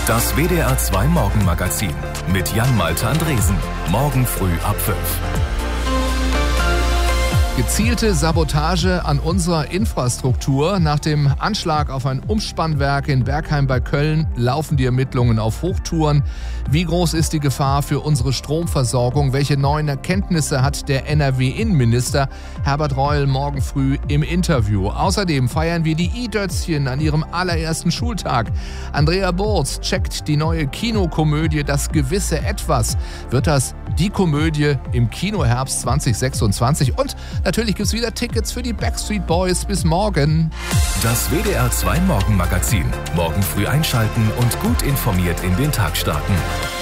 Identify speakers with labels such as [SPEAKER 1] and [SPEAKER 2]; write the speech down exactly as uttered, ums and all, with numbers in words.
[SPEAKER 1] Das W D R zwei Morgenmagazin mit Jan-Malte Andresen. Morgen früh ab fünf.
[SPEAKER 2] Gezielte Sabotage an unserer Infrastruktur. Nach dem Anschlag auf ein Umspannwerk in Bergheim bei Köln laufen die Ermittlungen auf Hochtouren. Wie groß ist die Gefahr für unsere Stromversorgung? Welche neuen Erkenntnisse hat der N R W-Innenminister Herbert Reul morgen früh im Interview? Außerdem feiern wir die I-Dötzchen an ihrem allerersten Schultag. Andrea Burz checkt die neue Kinokomödie Das gewisse Etwas. Wird das die Komödie im Kinoherbst zwanzig sechsundzwanzig? Und natürlich gibt es wieder Tickets für die Backstreet Boys. Bis morgen.
[SPEAKER 1] Das W D R zwei Morgenmagazin. Morgen früh einschalten und gut informiert in den Tag starten.